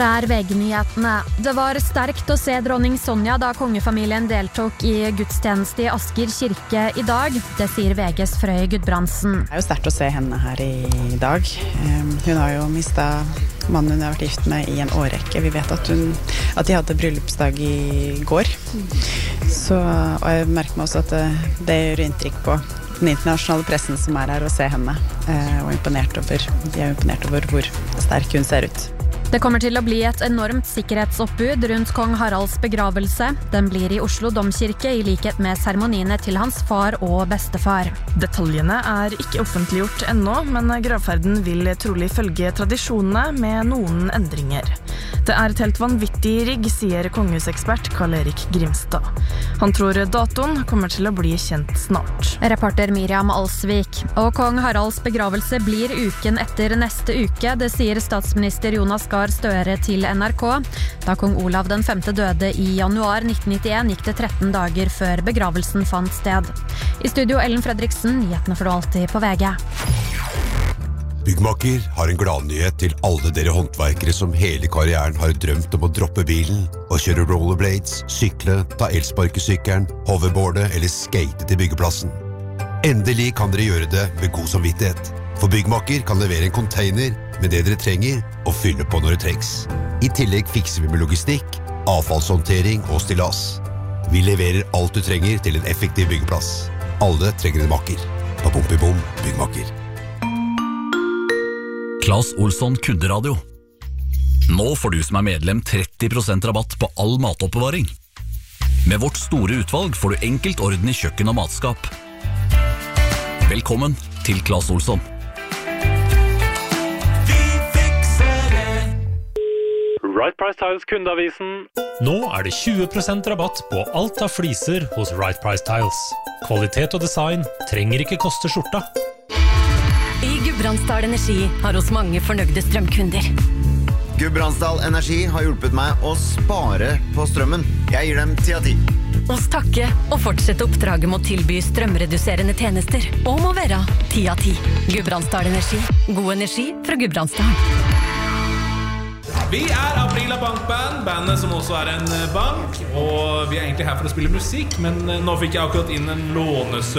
VG-nyhetene. Det var sterkt å se dronning Sonja da kongefamilien deltok i gudstjeneste i Asker kirke i dag. Det sier VGs Frøy Gudbrandsen. Det jo sterkt å se henne her i dag. Hun har jo mistet mannen hun har vært gift med i en årrekke. Vi vet at de hadde bryllupsdag i går. Og jeg merker meg også at det gjør inntrykk på den internasjonale pressen som her og se henne. Og de er imponert over hvor sterk hun ser ut. Det kommer til å bli et enormt sikkerhetsoppbud rundt kong Haralds begravelse. Den blir i Oslo domkirke i likhet med seremoniene til hans far og bestefar. Detaljene ikke offentliggjort ennå, men gravferden vil trolig følge tradisjonene med noen endringer. Det et helt vanvittig rigg, sier kongehusekspert Karl-Erik Grimstad. Han tror datoen kommer til å bli kjent snart. Reporter Miriam Alsvik. Og kong Haralds begravelse blir uken etter neste uke, det sier statsminister Jonas Gahr Støre til NRK. Da kong Olav den 5. døde i januar 1991 gikk det 13 dager før begravelsen fant sted. I studio Ellen Fredriksen, nyhetene får du alltid på VG. Byggmaker har en gladnyhet til alle dere håndverkere som hele karrieren har drømt om å droppe bilen og kjøre rollerblades, sykle, ta elsparkesykkelen, hoverboarde eller skate til byggeplassen. Endelig kan dere gjøre det med god samvittighet. For Byggmaker kan levere en container med det dere trenger og fylle på når det trengs. I tillegg fikser vi med logistikk, avfallshåndtering og stillas. Vi leverer alt du trenger til en effektiv byggeplass. Alle trenger en makker. Bom, Byggmaker. Claes Olsson Kunderadio. Nå får du som medlem 30% rabatt på all matoppbevaring. Med vårt store utvalg får du enkelt orden i kjøkken og matskap. Velkommen til Claes Olsson. Right Price Tiles kundeavisen. Nå det 20% rabatt på alt av fliser hos Right Price Tiles. Kvalitet og design trenger ikke koste skjorta. I Gudbrandsdal Energi har oss mange fornøyde strømkunder. Gudbrandsdal Energi har hjulpet meg å spare på strømmen. Jeg gir dem 10 av 10. Oss takke og fortsette oppdraget med å tilby strømreduserende tjenester. Og må være 10 av 10. Gudbrandsdal Energi. God energi fra Gudbrandsdal. Vi Aprila Bankband, bandet som også en bank. Og vi egentlig her for å spille musikk, men nå fikk jeg akkurat inn en lånesøknad